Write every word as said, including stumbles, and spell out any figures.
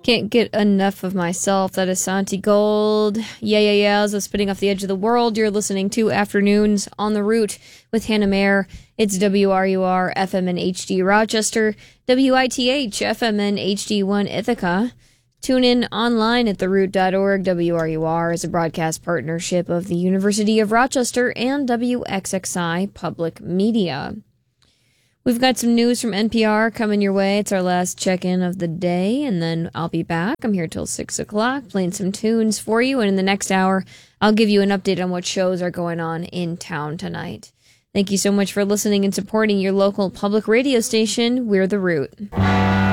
Can't get enough of myself. That is Santi Gold. Yeah, yeah, yeah. So spitting off the edge of the world. You're listening to Afternoons on the Route with Hannah Mayer. It's W R U R F M and H D Rochester, W I T H F M and H D one Ithaca. Tune in online at the root dot org. W R U R is a broadcast partnership of the University of Rochester and W X X I Public Media. We've got some news from N P R coming your way. It's our last check-in of the day, and then I'll be back. I'm here till six o'clock playing some tunes for you, and in the next hour, I'll give you an update on what shows are going on in town tonight. Thank you so much for listening and supporting your local public radio station. We're The Root.